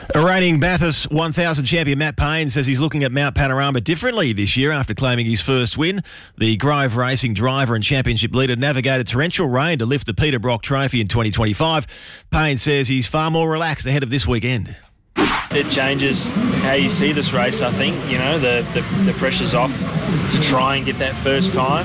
A reigning Bathurst 1000 champion Matt Payne says he's looking at Mount Panorama differently this year after claiming his first win. The Grove Racing driver and championship leader navigated torrential rain to lift the Peter Brock Trophy in 2025. Payne says he's far more relaxed ahead of this weekend. It changes how you see this race, I think. You know, the pressure's off to try and get that first time.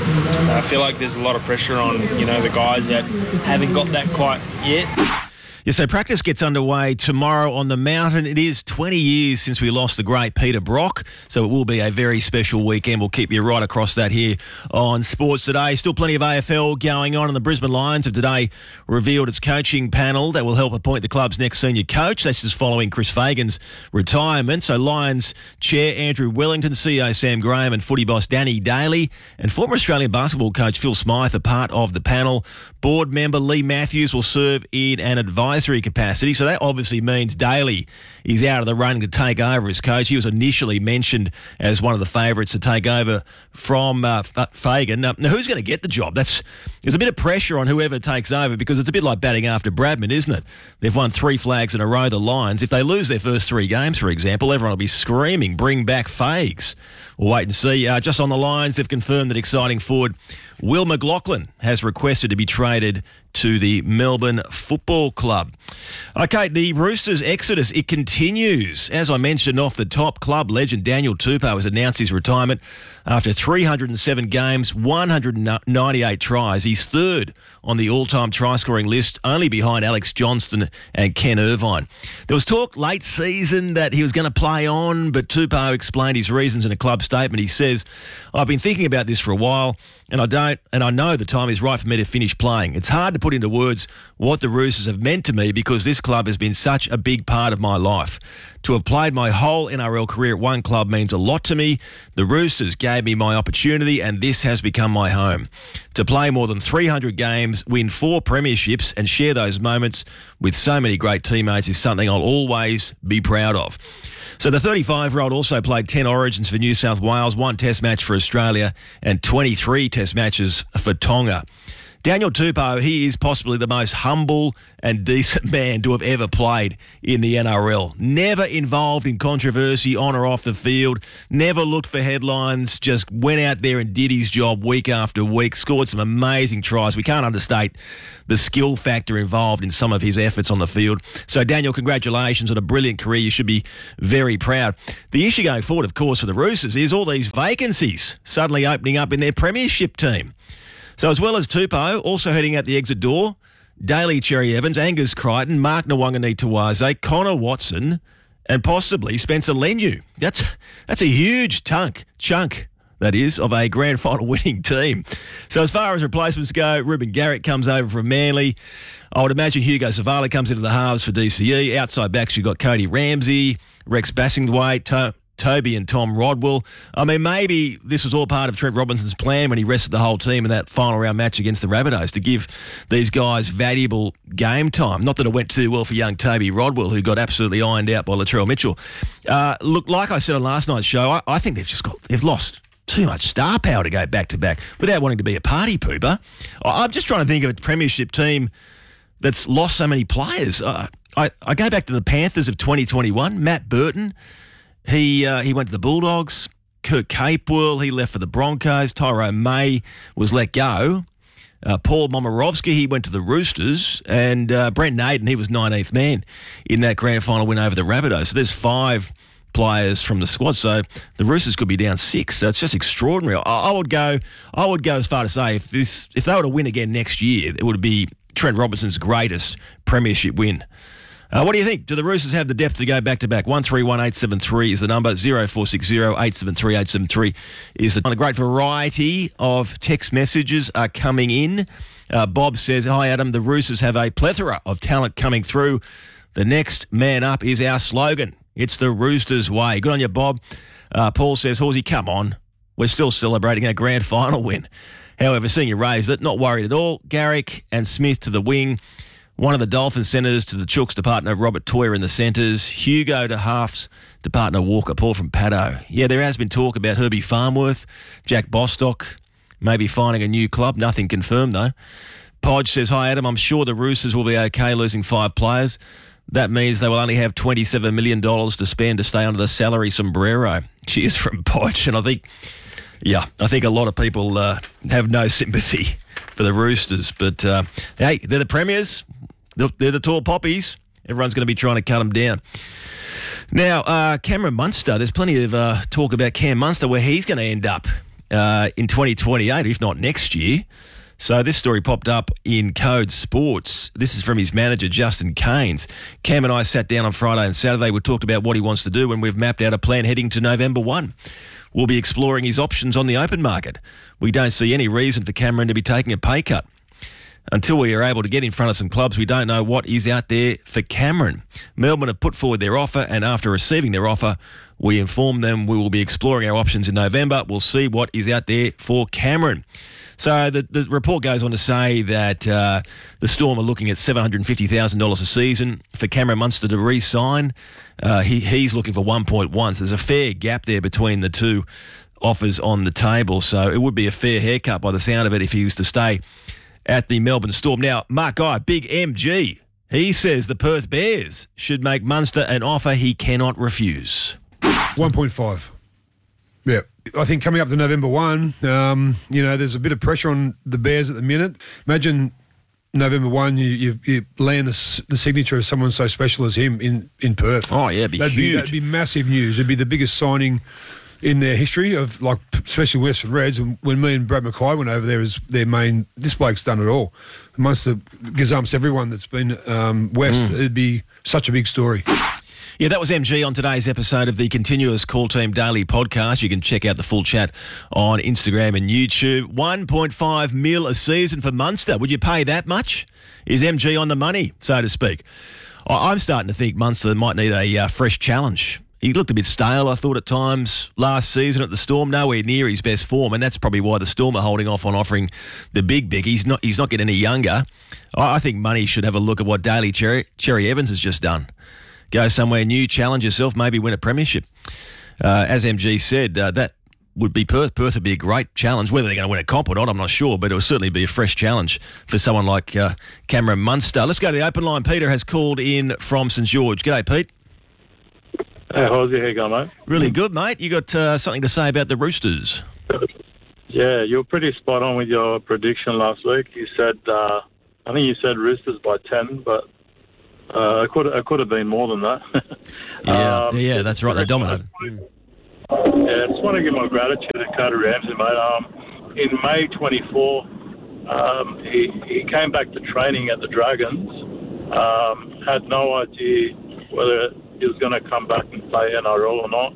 I feel like there's a lot of pressure on, the guys that haven't got that quite yet. Yeah, so practice gets underway tomorrow on the mountain. It is 20 years since we lost the great Peter Brock, so it will be a very special weekend. We'll keep you right across that here on Sports Today. Still plenty of AFL going on, and the Brisbane Lions have today revealed its coaching panel that will help appoint the club's next senior coach. This is following Chris Fagan's retirement. So Lions Chair Andrew Wellington, CEO Sam Graham and footy boss Danny Daly and former Australian basketball coach Phil Smythe are part of the panel. Board member Lee Matthews will serve in an advisory capacity, so that obviously means Daly is out of the running to take over as coach. He was initially mentioned as one of the favourites to take over from Fagan. Now, who's going to get the job? There's a bit of pressure on whoever takes over because it's a bit like batting after Bradman, isn't it? They've won 3 flags in a row, the Lions. If they lose their first 3 games, for example, everyone will be screaming, bring back Fags. We'll wait and see. Just on the Lions, they've confirmed that exciting forward Will McLaughlin has requested to be traded to the Melbourne Football Club. Okay, the Roosters exodus, it continues. As I mentioned off the top, club legend Daniel Tupou has announced his retirement after 307 games, 198 tries. He's third on the all-time try-scoring list, only behind Alex Johnston and Ken Irvine. There was talk late season that he was going to play on, but Tupou explained his reasons in a club statement. He says, "I've been thinking about this for a while, and I know the time is right for me to finish playing. It's hard to put into words what the Roosters have meant to me because this club has been such a big part of my life. To have played my whole NRL career at one club means a lot to me. The Roosters gave me my opportunity and this has become my home. To play more than 300 games, win 4 premierships and share those moments with so many great teammates is something I'll always be proud of." So the 35-year-old also played 10 Origins for New South Wales, 1 Test match for Australia and 23 Test matches for Tonga. Daniel Tupou, he is possibly the most humble and decent man to have ever played in the NRL. Never involved in controversy on or off the field, never looked for headlines, just went out there and did his job week after week, scored some amazing tries. We can't understate the skill factor involved in some of his efforts on the field. So, Daniel, congratulations on a brilliant career. You should be very proud. The issue going forward, of course, for the Roosters is all these vacancies suddenly opening up in their premiership team. So as well as Tupou, also heading out the exit door, Daly Cherry Evans, Angus Crichton, Mark Nawangani-Tawaze, Connor Watson, and possibly Spencer Leniu. That's a huge chunk, that is, of a grand final winning team. So as far as replacements go, Ruben Garrick comes over from Manly. I would imagine Hugo Savala comes into the halves for DCE. Outside backs, you've got Cody Ramsey, Rex Bassingthwaite, Toby and Tom Rodwell. I mean, maybe this was all part of Trent Robinson's plan when he rested the whole team in that final round match against the Rabbitohs to give these guys valuable game time. Not that it went too well for young Toby Rodwell, who got absolutely ironed out by Latrell Mitchell. Look, like I said on last night's show, I think they've lost too much star power to go back-to-back without wanting to be a party pooper. I'm just trying to think of a premiership team that's lost so many players. I go back to the Panthers of 2021, Matt Burton. He went to the Bulldogs. Kurt Capewell, he left for the Broncos. Tyrone May was let go. Paul Momirovski, he went to the Roosters. And Brent Naden, he was 19th man in that grand final win over the Rabbitohs. So there's 5 players from the squad. So the Roosters could be down 6. So it's just extraordinary. I would go as far to say if they were to win again next year, it would be Trent Robinson's greatest premiership win. What do you think? Do the Roosters have the depth to go back-to-back? 131873 is the number. 0460 873 873 is the... A great variety of text messages are coming in. Bob says, "Hi, Adam. The Roosters have a plethora of talent coming through. The next man up is our slogan. It's the Roosters way." Good on you, Bob. Paul says, "Horsey, come on. We're still celebrating a grand final win. However, seeing you raised it, not worried at all. Garrick and Smith to the wing. One of the Dolphin centres to the Chooks to partner Robert Toyer in the centres. Hugo to halves to partner Walker. Paul from Paddo. Yeah, there has been talk about Herbie Farmworth, Jack Bostock, maybe finding a new club. Nothing confirmed, though. Podge says, "Hi, Adam. I'm sure the Roosters will be okay losing 5 players. That means they will only have $27 million to spend to stay under the salary sombrero. Cheers from Podge. And I think a lot of people have no sympathy for the Roosters. But, hey, they're the premiers. They're the tall poppies. Everyone's going to be trying to cut them down. Now, Cameron Munster, there's plenty of talk about Cam Munster, where he's going to end up in 2028, if not next year. So this story popped up in Code Sports. This is from his manager, Justin Keynes. Cam and I sat down on Friday and Saturday. We talked about what he wants to do, and we've mapped out a plan heading to November 1. We'll be exploring his options on the open market. We don't see any reason for Cameron to be taking a pay cut. Until we are able to get in front of some clubs, we don't know what is out there for Cameron. Melbourne have put forward their offer, and after receiving their offer, we informed them we will be exploring our options in November. We'll see what is out there for Cameron. So the report goes on to say that the Storm are looking at $750,000 a season for Cameron Munster to re-sign. He's looking for 1.1, so there's a fair gap there between the two offers on the table. So it would be a fair haircut by the sound of it if he was to stay at the Melbourne Storm. Now, Mark Guy, big MG, he says the Perth Bears should make Munster an offer he cannot refuse. 1.5. Yeah. I think coming up to November 1, there's a bit of pressure on the Bears at the minute. Imagine November 1, you land the signature of someone so special as him in Perth. Oh, yeah, it'd be huge. That'd be massive news. It'd be the biggest signing in their history of, like, especially Western Reds. And when me and Brad Mackay went over there as their main, this bloke's done it all. Amongst the gazumps, everyone that's been west, it'd be such a big story. Yeah, that was MG on today's episode of the Continuous Call Team Daily podcast. You can check out the full chat on Instagram and YouTube. 1.5 mil a season for Munster. Would you pay that much? Is MG on the money, so to speak? I'm starting to think Munster might need a fresh challenge. He looked a bit stale, I thought, at times last season at the Storm, nowhere near his best form, and that's probably why the Storm are holding off on offering the big. He's not getting any younger. I think Money should have a look at what Daly Cherry Evans has just done. Go somewhere new, challenge yourself, maybe win a premiership. As MG said, that would be Perth. Perth would be a great challenge. Whether they're going to win a comp or not, I'm not sure, but it will certainly be a fresh challenge for someone like Cameron Munster. Let's go to the open line. Peter has called in from St George. G'day, Pete. Hey, how's your hair going, mate? Really good, mate. You got something to say about the Roosters? Yeah, you were pretty spot on with your prediction last week. You said, I think you said Roosters by 10, but it could have been more than that. Yeah, that's right. They dominated. I just want to give my gratitude to Carter Ramsey, mate. In May 24, he came back to training at the Dragons. Had no idea whether he was going to come back and play NRL or not.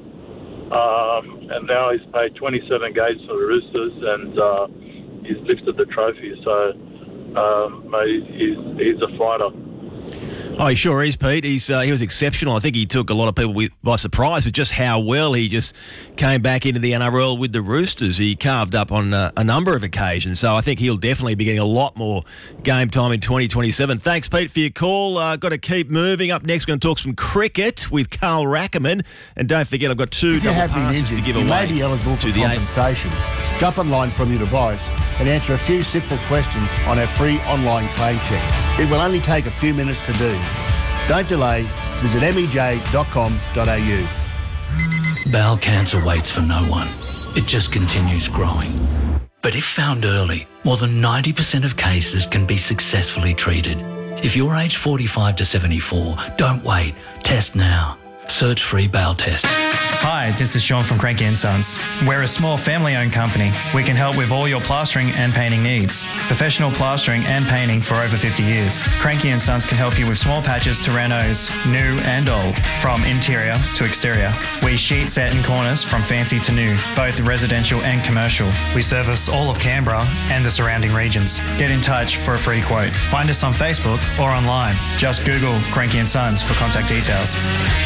And now he's played 27 games for the Roosters, and he's lifted the trophy. So, mate, he's a fighter. Oh, he sure is, Pete. He was exceptional. I think he took a lot of people by surprise with just how well he just came back into the NRL with the Roosters. He carved up on a number of occasions, so I think he'll definitely be getting a lot more game time in 2027. Thanks, Pete, for your call. Got to keep moving. Up next, we're going to talk some cricket with Carl Rackerman. And don't forget, I've got two double passes to give away. You may be eligible for compensation. Jump online from your device and answer a few simple questions on our free online claim check. It will only take a few minutes to do. Don't delay. Visit mej.com.au. Bowel cancer waits for no one. It just continues growing. But if found early, more than 90% of cases can be successfully treated. If you're aged 45 to 74, don't wait. Test now. Search free bowel test. Hi, this is Sean from Cranky & Sons. We're a small family-owned company. We can help with all your plastering and painting needs. Professional plastering and painting for over 50 years. Cranky & Sons can help you with small patches to renos, new and old, from interior to exterior. We sheet, set and corners from fancy to new, both residential and commercial. We service all of Canberra and the surrounding regions. Get in touch for a free quote. Find us on Facebook or online. Just Google Cranky & Sons for contact details.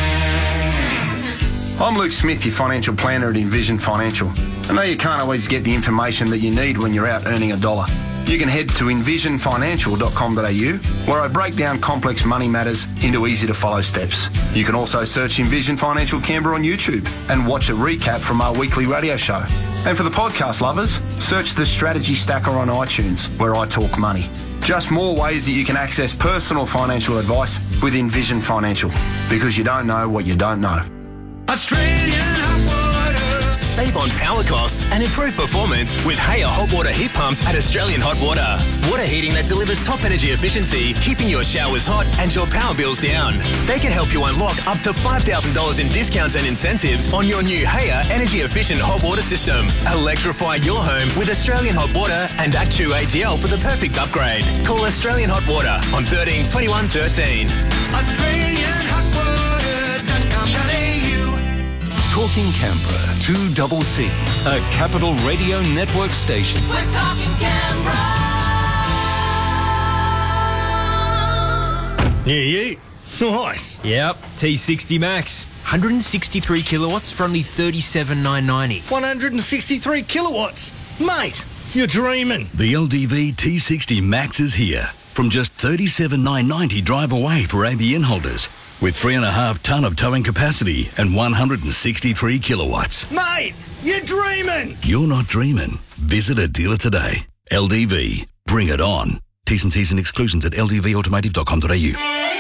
I'm Luke Smith, your financial planner at Envision Financial. I know you can't always get the information that you need when you're out earning a dollar. You can head to envisionfinancial.com.au, where I break down complex money matters into easy-to-follow steps. You can also search Envision Financial Canberra on YouTube and watch a recap from our weekly radio show. And for the podcast lovers, search The Strategy Stacker on iTunes, where I talk money. Just more ways that you can access personal financial advice with Envision Financial, because you don't know what you don't know. Australian Hot Water. Save on power costs and improve performance with Haya hot water heat pumps at Australian Hot Water. Water heating that delivers top energy efficiency, keeping your showers hot and your power bills down. They can help you unlock up to $5,000 in discounts and incentives on your new Haya energy efficient hot water system. Electrify your home with Australian Hot Water and Actu AGL for the perfect upgrade. Call Australian Hot Water on 13 21 13. AustralianHotWater.com.au. Talking Canberra, 2CC, a Capital Radio Network station. We're talking Canberra. Yeah. Nice. Yep, T60 Max. 163 kilowatts for only $37,990. 163 kilowatts. Mate, you're dreaming. The LDV T60 Max is here. From just $37,990 drive away for ABN holders. With 3.5 tonne of towing capacity and 163 kilowatts. Mate, you're dreaming. You're not dreaming. Visit a dealer today. LDV. Bring it on. T's and C's and exclusions at ldvautomotive.com.au.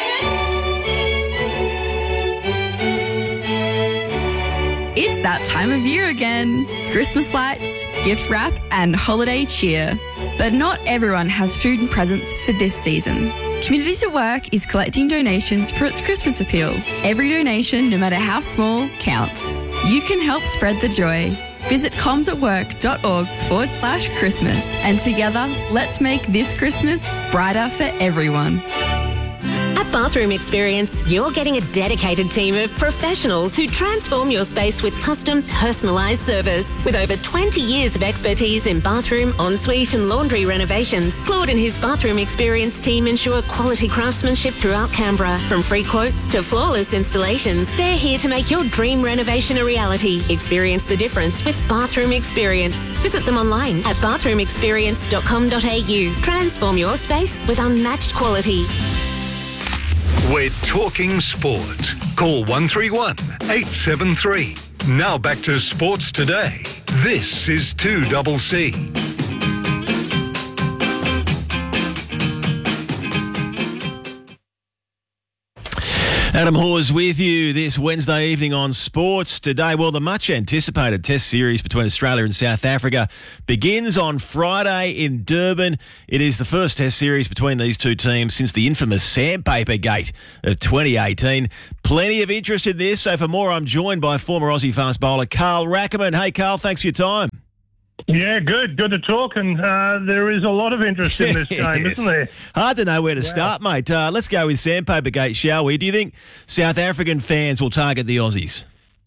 It's that time of year again. Christmas lights, gift wrap and holiday cheer. But not everyone has food and presents for this season. Communities at Work is collecting donations for its Christmas appeal. Every donation, no matter how small, counts. You can help spread the joy. Visit comsatwork.org/Christmas and together, let's make this Christmas brighter for everyone. At Bathroom Experience, you're getting a dedicated team of professionals who transform your space with custom, personalised service. With over 20 years of expertise in bathroom, ensuite and laundry renovations, Claude and his Bathroom Experience team ensure quality craftsmanship throughout Canberra. From free quotes to flawless installations, they're here to make your dream renovation a reality. Experience the difference with Bathroom Experience. Visit them online at bathroomexperience.com.au. Transform your space with unmatched quality. We're talking sport. Call 131 873. Now back to Sports Today. This is 2CC. Adam Hawes with you this Wednesday evening on Sports Today. Well, the much-anticipated Test series between Australia and South Africa begins on Friday in Durban. It is the first Test series between these two teams since the infamous Sandpaper Gate of 2018. Plenty of interest in this, so for more, I'm joined by former Aussie fast bowler Carl Rackerman. Hey, Carl, thanks for your time. Yeah, good to talk, and there is a lot of interest in this game, isn't there? Hard to know where to start, mate. Let's go with Sandpaper Gate, shall we? Do you think South African fans will target the Aussies?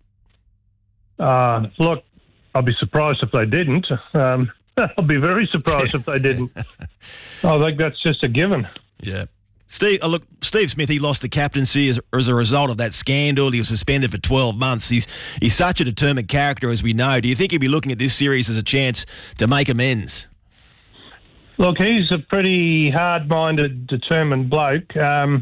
Look, I'll be surprised if they didn't. I'll be very surprised if they didn't. I think that's just a given. Yeah. Steve Smith, he lost the captaincy as a result of that scandal. He was suspended for 12 months. He's such a determined character, as we know. Do you think he'd be looking at this series as a chance to make amends? Look, he's a pretty hard-minded, determined bloke.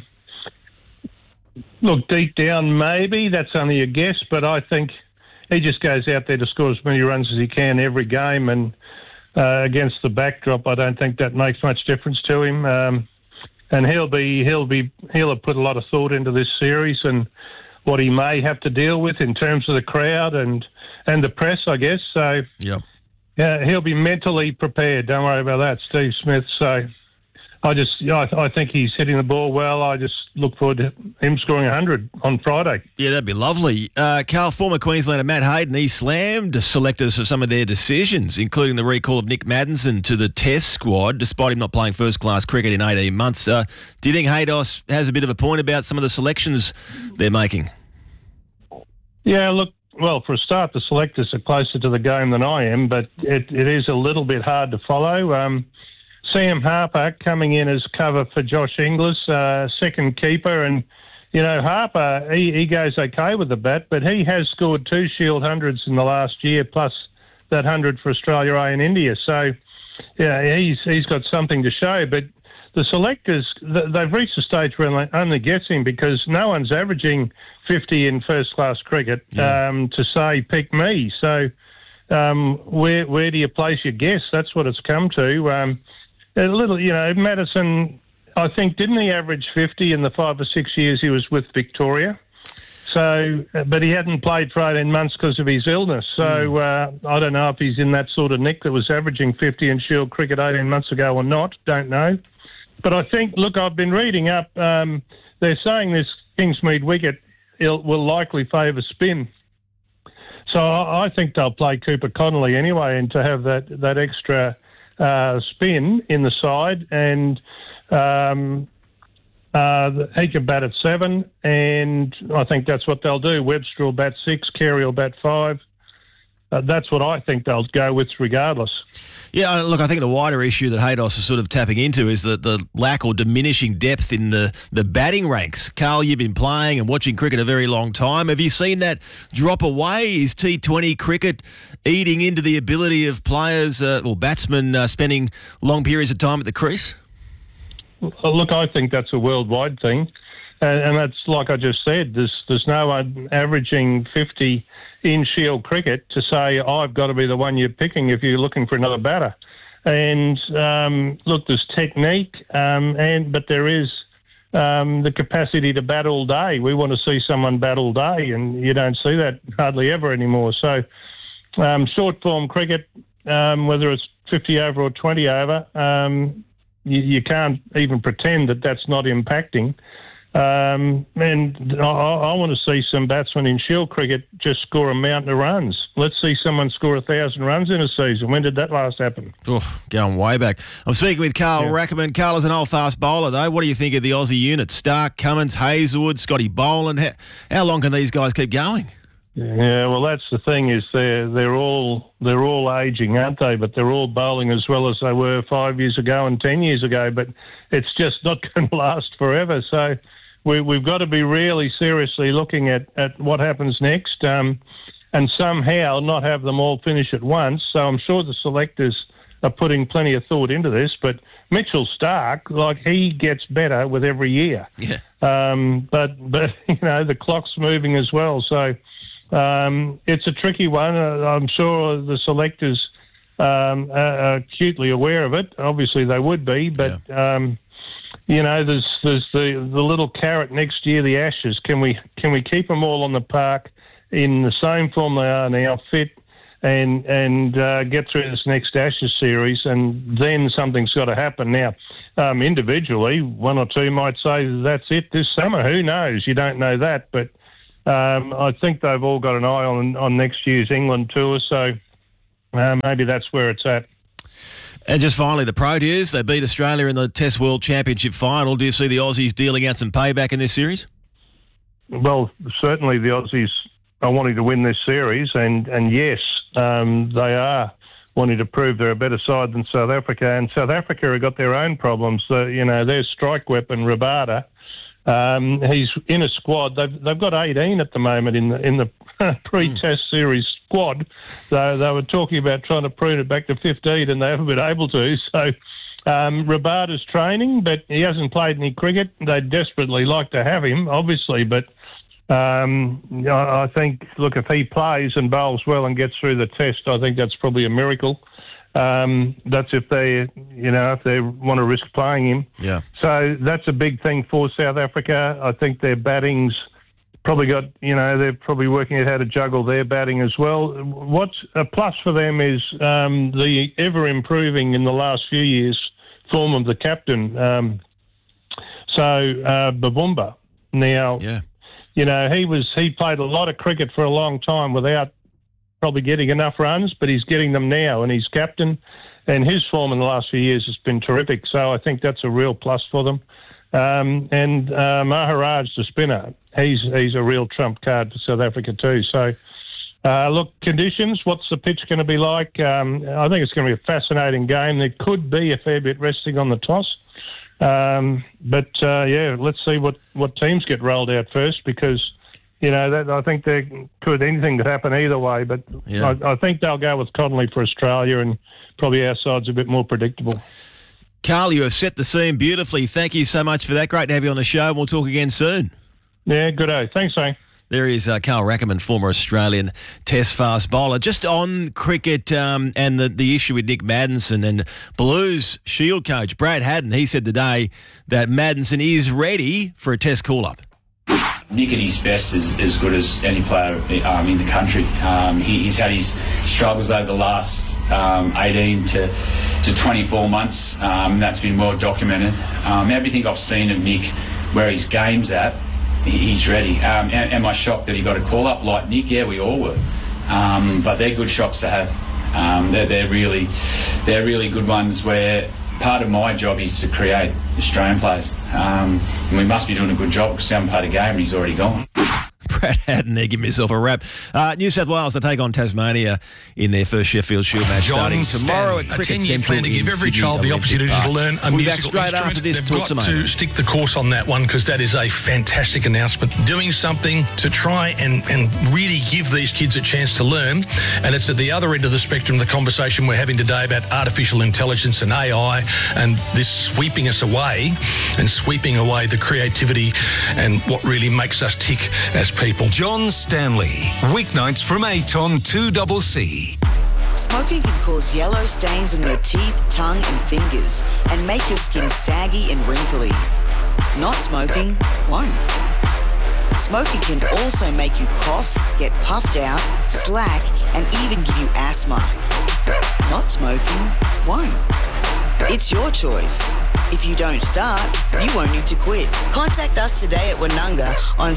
Look, deep down, maybe. That's only a guess, but I think he just goes out there to score as many runs as he can every game, and against the backdrop, I don't think that makes much difference to him. And he'll have put a lot of thought into this series and what he may have to deal with in terms of the crowd and the press, I guess. So, yeah, he'll be mentally prepared. Don't worry about that, Steve Smith. So, I think he's hitting the ball well. I just look forward to him scoring 100 on Friday. Yeah, that'd be lovely. Carl, former Queenslander Matt Hayden, he slammed selectors for some of their decisions, including the recall of Nick Maddinson to the Test squad, despite him not playing first-class cricket in 18 months. Do you think Haydos has a bit of a point about some of the selections they're making? Yeah, look, well, for a start, the selectors are closer to the game than I am, but it is a little bit hard to follow. Sam Harper coming in as cover for Josh Inglis, second keeper. And, you know, Harper, he goes okay with the bat, but he has scored 2 Shield hundreds in the last year, plus that 100 for Australia A and India. So, yeah, he's got something to show. But the selectors, they've reached a stage where they're only guessing because no one's averaging 50 in first-class cricket to say, pick me. So where do you place your guess? That's what it's come to. a little, Madison, I think, didn't he average 50 in the 5 or 6 years he was with Victoria? So, but he hadn't played for 18 months because of his illness. So I don't know if he's in that sort of nick that was averaging 50 in Shield cricket 18 months ago or not. Don't know. But I think, look, I've been reading up. They're saying this Kingsmead wicket will likely favour spin. So I think they'll play Cooper Connolly anyway, and to have that extra spin in the side, and he can bat at 7, and I think that's what they'll do. Webster will bat 6, Carey will bat 5. That's what I think they'll go with regardless. Yeah, look, I think the wider issue that Haydos is sort of tapping into is the lack or diminishing depth in the batting ranks. Carl, you've been playing and watching cricket a very long time. Have you seen that drop away? Is T20 cricket eating into the ability of players or batsmen spending long periods of time at the crease? Look, I think that's a worldwide thing. And that's like I just said, there's no one averaging 50 in Shield cricket to say, I've got to be the one you're picking if you're looking for another batter. And look, there's technique, but there is the capacity to bat all day. We want to see someone bat all day, and you don't see that hardly ever anymore. So short form cricket, whether it's 50 over or 20 over, you can't even pretend that that's not impacting. And I want to see some batsmen in Shield cricket just score a mountain of runs. Let's see someone score 1,000 runs in a season. When did that last happen? Going way back. I'm speaking with Carl Rackerman. Carl is an old fast bowler, though. What do you think of the Aussie unit? Stark, Cummins, Hazelwood, Scotty Boland. How long can these guys keep going? Yeah, well, that's the thing, is they're all aging, aren't they? But they're all bowling as well as they were 5 years ago and 10 years ago. But it's just not going to last forever. So we've got to be really seriously looking at what happens next, and somehow not have them all finish at once. So I'm sure the selectors are putting plenty of thought into this. But Mitchell Stark, he gets better with every year. Yeah. But the clock's moving as well. So it's a tricky one. I'm sure the selectors are acutely aware of it. Obviously they would be, but there's the little carrot next year, the Ashes. Can we keep them all on the park in the same form they are now, fit, and get through this next Ashes series, and then something's got to happen. Now, individually, one or two might say that's it this summer. Who knows? You don't know that, but I think they've all got an eye on next year's England tour, so maybe that's where it's at. And just finally, the Proteas, they beat Australia in the Test World Championship final. Do you see the Aussies dealing out some payback in this series? Well, certainly the Aussies are wanting to win this series, and yes, they are wanting to prove they're a better side than South Africa. And South Africa have got their own problems. Their strike weapon, Rabada, he's in a squad. They've got 18 at the moment in the pre-test series squad. They were talking about trying to prune it back to 15, and they haven't been able to. So Rabada's training, but he hasn't played any cricket. They'd desperately like to have him, obviously, but I think, look, if he plays and bowls well and gets through the test, I think that's probably a miracle. That's if they want to risk playing him. Yeah. So that's a big thing for South Africa. I think their batting's probably got, they're probably working out how to juggle their batting as well. What's a plus for them is the ever-improving in the last few years form of the captain. Babumba. Now, he played a lot of cricket for a long time without probably getting enough runs, but he's getting them now, and he's captain, and his form in the last few years has been terrific. So I think that's a real plus for them. And Maharaj, the spinner, he's a real trump card for South Africa too. So, look, conditions, what's the pitch going to be like? I think it's going to be a fascinating game. There could be a fair bit resting on the toss. Let's see what teams get rolled out first, because I think anything could happen either way. But I think they'll go with Connolly for Australia, and probably our side's a bit more predictable. Carl, you have set the scene beautifully. Thank you so much for that. Great to have you on the show. We'll talk again soon. Yeah, good day. Thanks, Shane. There is Carl Rackerman, former Australian Test fast bowler. Just on cricket and the issue with Nick Maddinson and Blues Shield coach Brad Haddin, he said today that Maddinson is ready for a Test call-up. Nick at his best is as good as any player in the country. He's had his struggles over the last 18 to 24 months. That's been well documented. Everything I've seen of Nick, where his game's at, he's ready. Am I shocked that he got a call-up like Nick? Yeah, we all were. But they're good shocks to have. They're really good ones where part of my job is to create Australian players. And we must be doing a good job because we haven't played a game and he's already gone. Brad Haddin there, give myself a wrap. New South Wales, they take on Tasmania in their first Sheffield Shield match starting tomorrow at Cricket a 10-year Central plan to give in every Sydney child the Olympic opportunity Park. to learn a We'll be back musical straight instrument. after this. They've Talk got to to Mate. stick the course on that one because that is a fantastic announcement. Doing something to try and really give these kids a chance to learn. And it's at the other end of the spectrum, the conversation we're having today about artificial intelligence and AI and this sweeping us away and sweeping away the creativity and what really makes us tick as people. John Stanley, weeknights from 8 on 2CC. Smoking can cause yellow stains on your teeth, tongue and fingers and make your skin saggy and wrinkly. Not smoking won't. Smoking can also make you cough, get puffed out, slack and even give you asthma. Not smoking won't. It's your choice. If you don't start, you won't need to quit. Contact us today at Woonunga on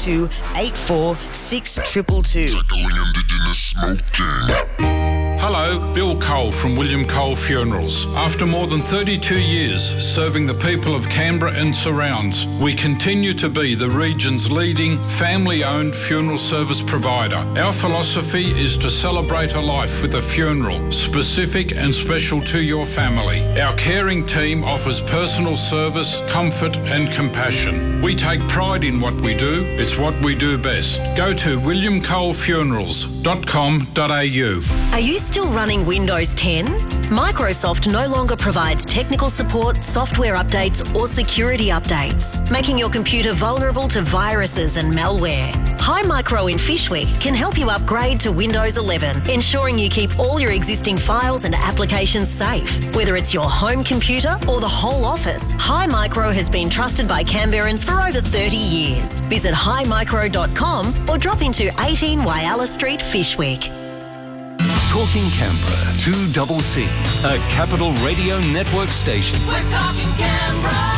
6284 6222. Tackling Indigenous smoking. Hello, Bill Cole from William Cole Funerals. After more than 32 years serving the people of Canberra and surrounds, we continue to be the region's leading family-owned funeral service provider. Our philosophy is to celebrate a life with a funeral, specific and special to your family. Our caring team offers personal service, comfort and compassion. We take pride in what we do. It's what we do best. Go to williamcolefunerals.com.au. Are you still running Windows 10? Microsoft no longer provides technical support, software updates or security updates, making your computer vulnerable to viruses and malware. Hi Micro in Fishwick can help you upgrade to Windows 11, ensuring you keep all your existing files and applications safe. Whether it's your home computer or the whole office, Hi Micro has been trusted by Canberrans for over 30 years. Visit himicro.com or drop into 18 Whyalla Street, Fishwick. Talking Canberra, 2CC, a Capital Radio Network station. We're talking Canberra.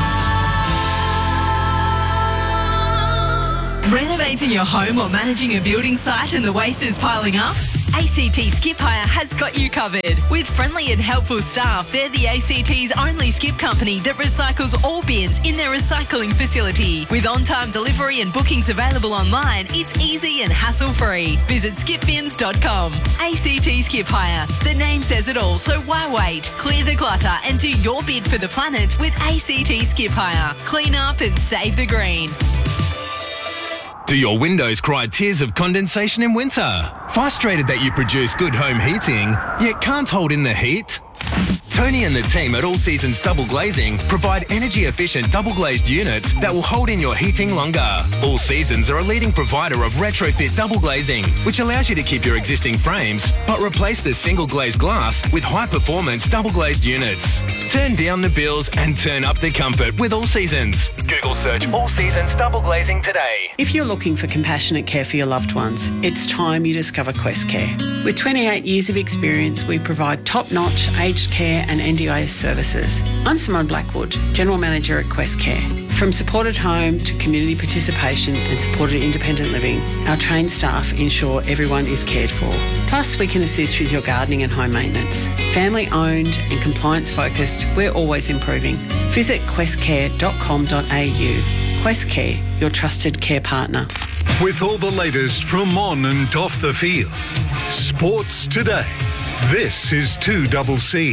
Renovating your home or managing a building site and the waste is piling up? ACT Skip Hire has got you covered. With friendly and helpful staff, they're the ACT's only skip company that recycles all bins in their recycling facility. With on-time delivery and bookings available online, it's easy and hassle-free. Visit skipbins.com. ACT Skip Hire. The name says it all, so why wait? Clear the clutter and do your bid for the planet with ACT Skip Hire. Clean up and save the green. Do your windows cry tears of condensation in winter? Frustrated that you produce good home heating, yet can't hold in the heat? Tony and the team at All Seasons Double Glazing provide energy-efficient double-glazed units that will hold in your heating longer. All Seasons are a leading provider of retrofit double glazing, which allows you to keep your existing frames, but replace the single-glazed glass with high-performance double-glazed units. Turn down the bills and turn up the comfort with All Seasons. Google search All Seasons Double Glazing today. If you're looking for compassionate care for your loved ones, it's time you discover Quest Care. With 28 years of experience, we provide top-notch aged care and NDIS services. I'm Simone Blackwood, General Manager at Quest Care. From supported home to community participation and supported independent living, our trained staff ensure everyone is cared for. Plus, we can assist with your gardening and home maintenance. Family owned and compliance focused, we're always improving. Visit questcare.com.au. Quest Care, your trusted care partner. With all the latest from on and off the field. Sports Today. This is 2CC.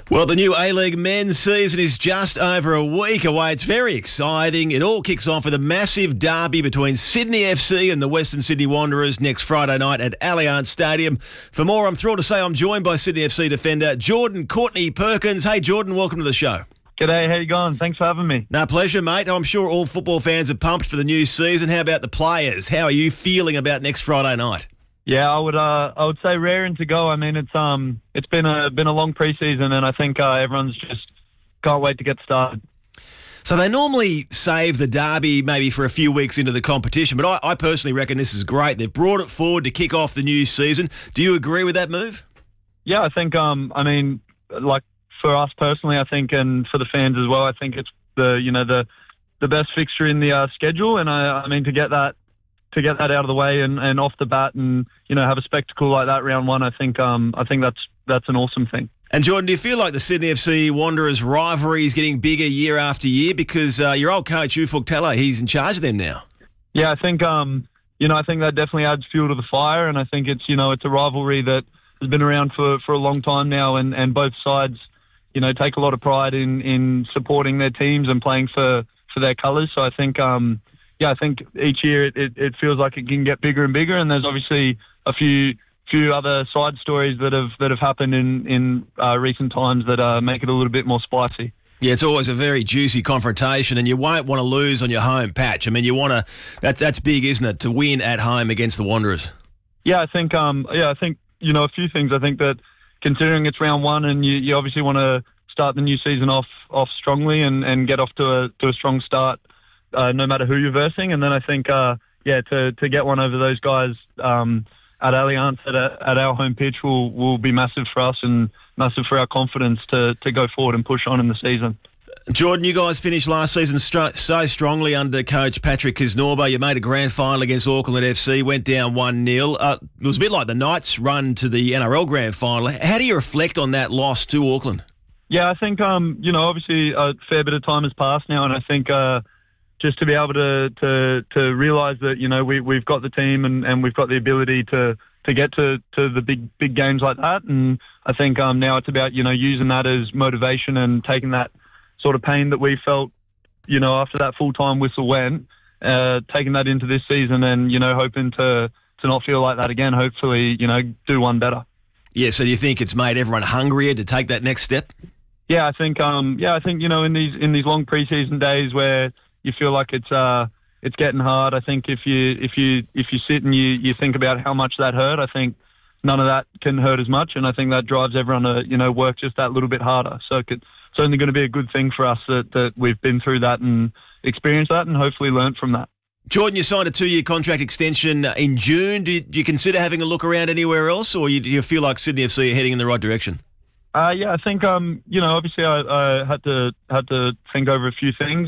Well, the new A-League men's season is just over a week away. It's very exciting. It all kicks off with a massive derby between Sydney FC and the Western Sydney Wanderers next Friday night at Allianz Stadium. For more, I'm thrilled to say I'm joined by Sydney FC defender Jordan Courtney Perkins. Hey, Jordan, welcome to the show. G'day, how you going? Thanks for having me. No, pleasure, mate. I'm sure all football fans are pumped for the new season. How about the players? How are you feeling about next Friday night? Yeah, I would say raring to go. I mean, it's been a long preseason, and I think everyone's just can't wait to get started. So they normally save the derby maybe for a few weeks into the competition, but I personally reckon this is great. They've brought it forward to kick off the new season. Do you agree with that move? Yeah, I think I mean, like for us personally, I think, and for the fans as well, I think it's the best fixture in the schedule, and I mean to get that out of the way and off the bat and, have a spectacle like that round one, I think that's an awesome thing. And Jordan, do you feel like the Sydney FC Wanderers rivalry is getting bigger year after year because your old coach, Ufuk Talay, he's in charge of them now? Yeah, I think, I think that definitely adds fuel to the fire, and I think it's a rivalry that has been around for a long time now, and both sides, take a lot of pride in supporting their teams and playing for their colours. So I think, I think each year it feels like it can get bigger and bigger, and there's obviously a few other side stories that have happened in recent times that make it a little bit more spicy. Yeah, it's always a very juicy confrontation, and you won't want to lose on your home patch. I mean, you want to. That's big, isn't it, to win at home against the Wanderers? Yeah, I think. I think a few things. I think that considering it's round one, and you obviously want to start the new season off strongly and get off to a strong start. No matter who you're versing, and then I think, to get one over those guys at Allianz at our home pitch will be massive for us and massive for our confidence to go forward and push on in the season. Jordan, you guys finished last season so strongly under coach Patrick Kisnorbo. You made a grand final against Auckland FC, went down 1-0. It was a bit like the Knights' run to the NRL grand final. How do you reflect on that loss to Auckland? Yeah, I think obviously a fair bit of time has passed now, and I think. Just to be able to realise that we've got the team and we've got the ability to get to the big games like that, and I think now it's about using that as motivation and taking that sort of pain that we felt after that full-time whistle went, taking that into this season and hoping to not feel like that again. Hopefully do one better. Yeah. So do you think it's made everyone hungrier to take that next step? Yeah, I think in these long preseason days where you feel like it's getting hard. I think if you sit and you think about how much that hurt, I think none of that can hurt as much, and I think that drives everyone to work just that little bit harder. So it's only going to be a good thing for us that we've been through that and experienced that, and hopefully learnt from that. Jordan, you signed a 2-year contract extension in June. Do you consider having a look around anywhere else, or do you feel like Sydney FC are heading in the right direction? Yeah, I think obviously I had to think over a few things.